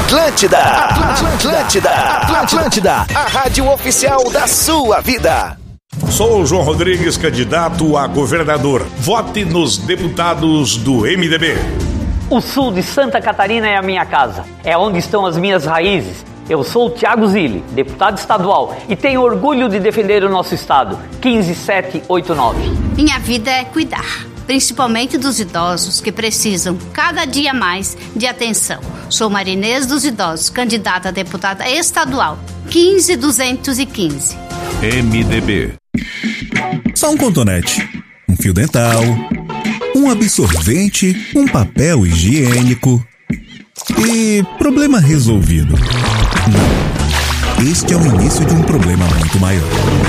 Atlântida, a rádio oficial da sua vida. Sou o João Rodrigues, candidato a governador. Vote nos deputados do MDB. O sul de Santa Catarina é a minha casa. É onde estão as minhas raízes. Eu sou o Thiago Zilli, deputado estadual, e tenho orgulho de defender o nosso estado. 15789. Minha vida é cuidar, principalmente dos idosos que precisam cada dia mais de atenção. Sou Marinês dos Idosos, candidata a deputada estadual. 15215. MDB. Só um cotonete, um fio dental, um absorvente, um papel higiênico e problema resolvido. Não. Este é o início de um problema muito maior.